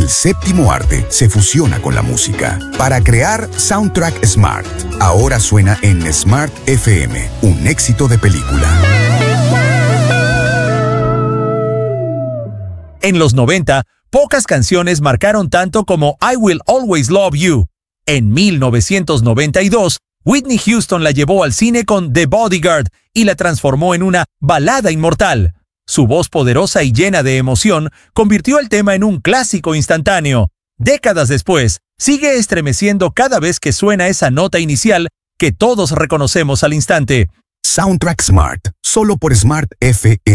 El séptimo arte se fusiona con la música para crear Soundtrack Smart. Ahora suena en Smart FM, un éxito de película. En los 90, pocas canciones marcaron tanto como I Will Always Love You. En 1992, Whitney Houston la llevó al cine con The Bodyguard y la transformó en una balada inmortal. Su voz poderosa y llena de emoción convirtió el tema en un clásico instantáneo. Décadas después, sigue estremeciendo cada vez que suena esa nota inicial que todos reconocemos al instante. Soundtrack Smart, solo por Smart FM.